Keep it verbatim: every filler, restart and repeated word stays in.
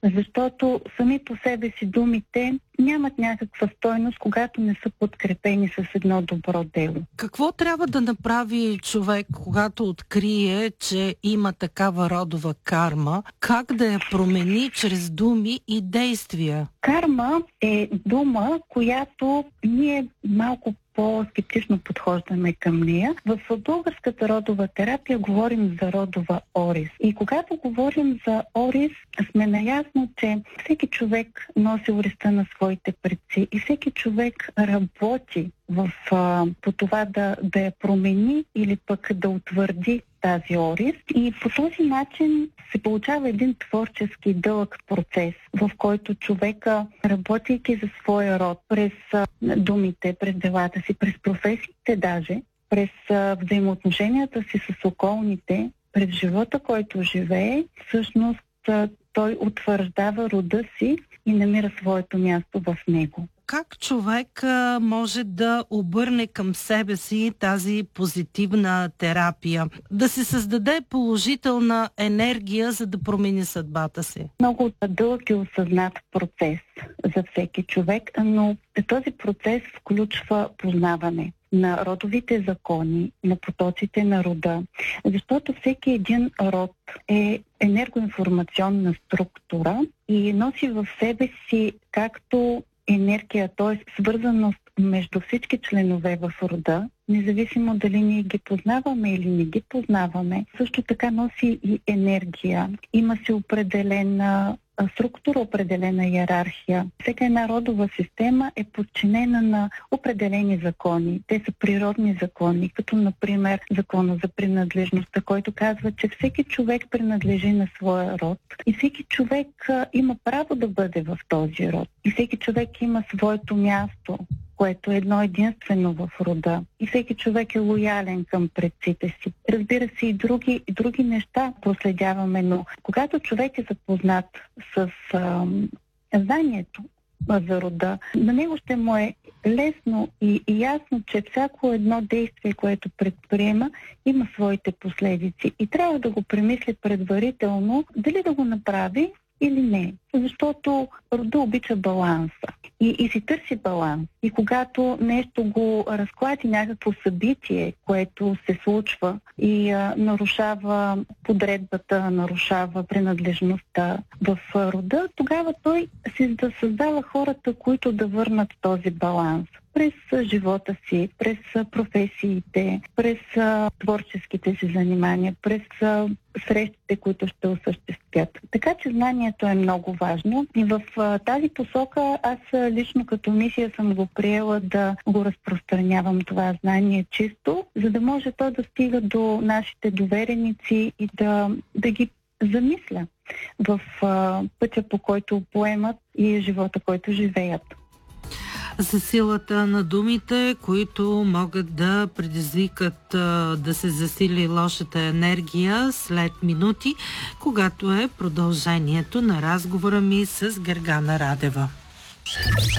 защото сами по себе си думите нямат някаква стойност, когато не са подкрепени с едно добро дело. Какво трябва да направи човек, когато открие, че има такава родова карма? Как да я промени чрез думи и действия? Карма е дума, която ние малко по-скептично подхождаме към нея. В българската родова терапия говорим за родова орис. И когато говорим за орис, сме наясно, че всеки човек носи ориста на своите предци и всеки човек работи в, а, по това да, да я промени или пък да утвърди тази орис. И по този начин се получава един творчески дълъг процес, в който човека, работейки за своя род, през а, думите, през делата си, през професиите даже, през а, взаимоотношенията си с околните, през живота, който живее, всъщност а, той утвърждава рода си и намира своето място в него. Как човек а, може да обърне към себе си тази позитивна терапия? Да се създаде положителна енергия, за да промени съдбата си? Много дълъг и осъзнат процес за всеки човек, но този процес включва познаване на родовите закони, на потоците на рода, защото всеки един род е енергоинформационна структура и носи в себе си както енергия, т.е. свързаност между всички членове в рода, независимо дали ние ги познаваме или не ги познаваме, също така носи и енергия. Има си определена структура, определена иерархия. Всяка една родова система е подчинена на определени закони. Те са природни закони, като например закона за принадлежността, който казва, че всеки човек принадлежи на своя род и всеки човек а, има право да бъде в този род. И всеки човек има своето място, което е едно единствено в рода. И всеки човек е лоялен към предците си. Разбира се, и други, и други неща проследяваме, но когато човек е запознат с а, знанието за рода, на него ще му е лесно и, и ясно, че всяко едно действие, което предприема, има своите последици. И трябва да го премисли предварително, дали да го направи или не. Защото рода обича баланса и, и си търси баланс. И когато нещо го разклади, някакво събитие, което се случва и а, нарушава подредбата, нарушава принадлежността в рода, тогава той си да създава хората, които да върнат този баланс през живота си, през професиите, през а, творческите си занимания, през а, срещите, които ще осъществят. Така че знанието е много важно и в а, тази посока аз а, лично като мисия съм го приела да го разпространявам това знание чисто, за да може то да стига до нашите довереници и да, да ги замисля в а, пътя, по който поемат и живота, който живеят. За силата на думите, които могат да предизвикат да се засили лошата енергия след минути, когато е продължението на разговора ми с Гергана Радева.